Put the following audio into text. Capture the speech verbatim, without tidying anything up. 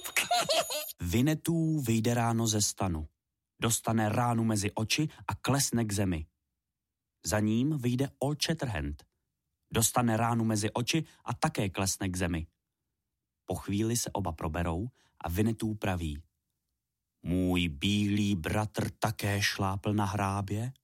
Winnetou vyjde ráno ze stanu. Dostane ránu mezi oči a klesne k zemi. Za ním vyjde Old Shatterhand. Dostane ránu mezi oči a také klesne k zemi. Po chvíli se oba proberou a Winnetou praví: Můj bílý bratr také šlápl na hrábě?